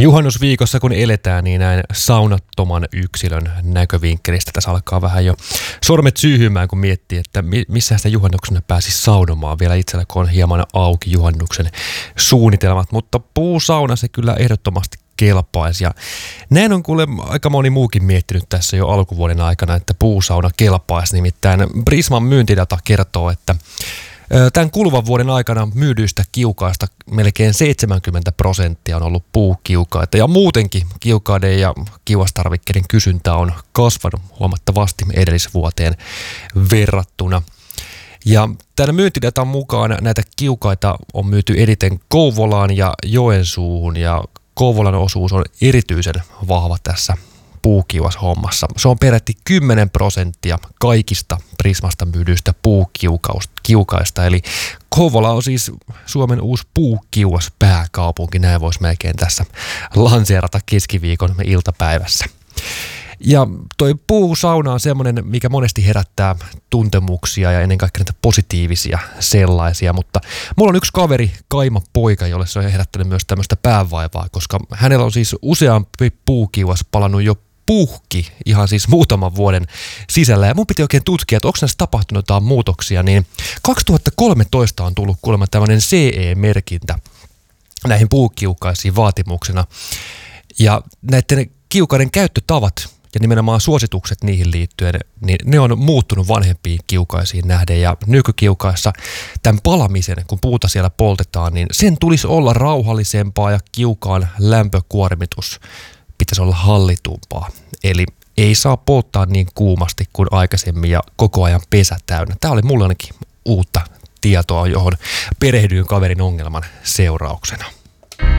Juhannusviikossa kun eletään, niin näin saunattoman yksilön näkövinkkelistä tässä alkaa vähän jo sormet syyhymään, kun miettii, että missä sitä juhannuksena pääsisi saunomaan. Vielä itsellä, kun on hieman auki juhannuksen suunnitelmat, mutta puusauna se kyllä ehdottomasti kelpaisi. Ja näin on kuule aika moni muukin miettinyt tässä jo alkuvuoden aikana, että puusauna kelpaisi. Nimittäin Prisman myyntidata kertoo, että tämän kuluvan vuoden aikana myydyistä kiukaista melkein 70% on ollut puukiukaita ja muutenkin kiukaiden ja kiuastarvikkeiden kysyntä on kasvanut huomattavasti edellisvuoteen verrattuna. Ja tämän myyntidatan mukaan näitä kiukaita on myyty eniten Kouvolaan ja Joensuuhun ja Kouvolan osuus on erityisen vahva tässä puukiuashommassa. Se on peräti 10% kaikista Prismasta myydyistä puukiukaista, eli Kouvola on siis Suomen uusi puukiuas pääkaupunki, näin voisi melkein tässä lanseerata keskiviikon iltapäivässä. Ja toi puusauna on semmoinen, mikä monesti herättää tuntemuksia ja ennen kaikkea näitä positiivisia sellaisia, mutta mulla on yksi kaveri, Kaima poika, jolle se on herättänyt myös tämmöistä päävaivaa, koska hänellä on siis useampi puukiuas palannut jo puhki ihan siis muutaman vuoden sisällä. Ja mun piti oikein tutkia, että onko näissä tapahtunut jotain muutoksia, niin 2013 on tullut kuulemma tämmöinen CE-merkintä näihin puukiukaisiin vaatimuksena. Ja näiden kiukaiden käyttötavat ja nimenomaan suositukset niihin liittyen, niin ne on muuttunut vanhempiin kiukaisiin nähden. Ja nykykiukaissa tämän palamisen, kun puuta siellä poltetaan, niin sen tulisi olla rauhallisempaa ja kiukaan lämpökuormitus pitäisi olla hallitumpaa. Eli ei saa polttaa niin kuumasti kuin aikaisemmin ja koko ajan pesä täynnä. Tämä oli mulle ainakin uutta tietoa, johon perehdyin kaverin ongelman seurauksena.